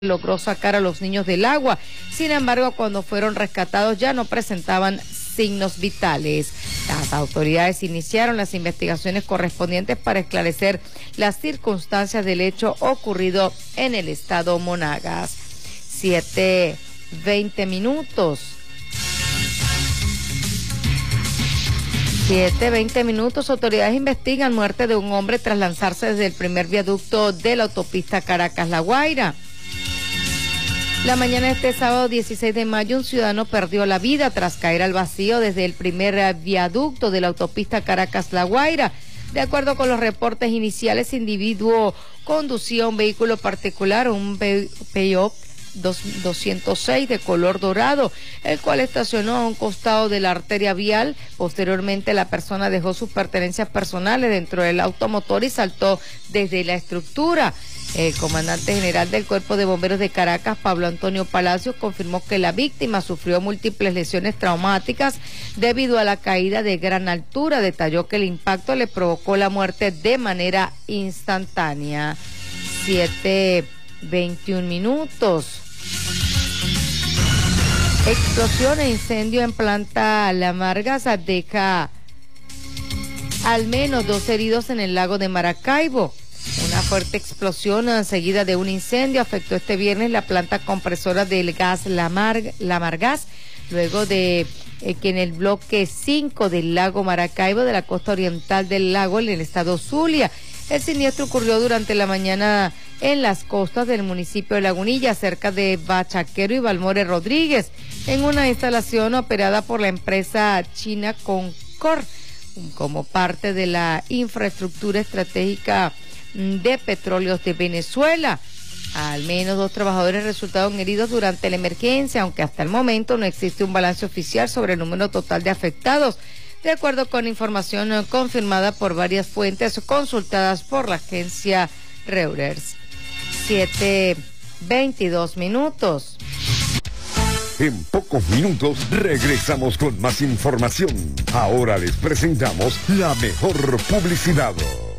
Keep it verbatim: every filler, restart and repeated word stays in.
logró sacar a los niños del agua. Sin embargo, cuando fueron rescatados ya no presentaban signos vitales. Las autoridades iniciaron las investigaciones correspondientes para esclarecer las circunstancias del hecho ocurrido en el estado Monagas. Siete, veinte minutos. Siete, veinte minutos. Autoridades investigan muerte de un hombre tras lanzarse desde el primer viaducto de la autopista Caracas-La Guaira. La mañana de este sábado dieciséis de mayo, un ciudadano perdió la vida tras caer al vacío desde el primer viaducto de la autopista Caracas-La Guaira. De acuerdo con los reportes iniciales, el individuo conducía un vehículo particular, un Peugeot doscientos seis de color dorado, el cual estacionó a un costado de la arteria vial. Posteriormente, la persona dejó sus pertenencias personales dentro del automotor y saltó desde la estructura. El comandante general del Cuerpo de Bomberos de Caracas, Pablo Antonio Palacios, confirmó que la víctima sufrió múltiples lesiones traumáticas debido a la caída de gran altura. Detalló que el impacto le provocó la muerte de manera instantánea. Siete, veintiún minutos. Explosión e incendio en planta La Margas deja al menos dos heridos en el lago de Maracaibo. Una fuerte explosión seguida de un incendio afectó este viernes la planta compresora del gas La, Mar, La Margas, luego de eh, que en el bloque cinco del lago Maracaibo, de la costa oriental del lago, en el estado Zulia. El siniestro ocurrió durante la mañana en las costas del municipio de Lagunilla, cerca de Bachaquero y Balmore Rodríguez, en una instalación operada por la empresa china Concor, como parte de la infraestructura estratégica de Petróleos de Venezuela. Al menos dos trabajadores resultaron heridos durante la emergencia, aunque hasta el momento no existe un balance oficial sobre el número total de afectados, de acuerdo con información confirmada por varias fuentes consultadas por la agencia Reuters. Siete, veintidós minutos. En pocos minutos regresamos con más información. Ahora les presentamos la mejor publicidad.